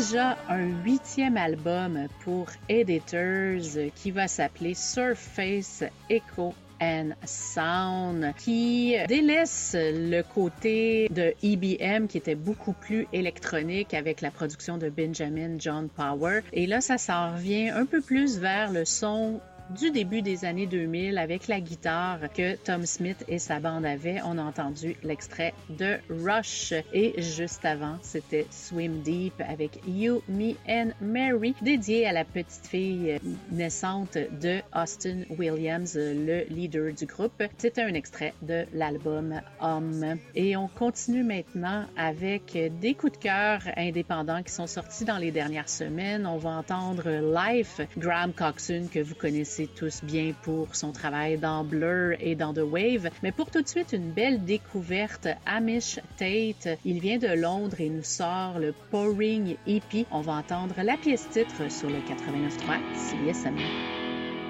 déjà un 8e album pour Editors qui va s'appeler Surface Echo and Sound, qui délaisse le côté de EBM qui était beaucoup plus électronique avec la production de Benjamin John Power. Et là, ça s'en revient un peu plus vers le son du début des années 2000 avec la guitare que Tom Smith et sa bande avaient. On a entendu l'extrait de Rush et juste avant, c'était Swim Deep avec You, Me and Mary, dédié à la petite fille naissante de Austin Williams, le leader du groupe. C'était un extrait de l'album Homme. Et on continue maintenant avec des coups de cœur indépendants qui sont sortis dans les dernières semaines. On va entendre Life, Graham Coxon, que vous connaissez tous bien pour son travail dans Blur et dans The Wave. Mais pour tout de suite, une belle découverte, Hamish Tate. Il vient de Londres et nous sort le Pouring EP. On va entendre la pièce titre sur le 89.3 CISM.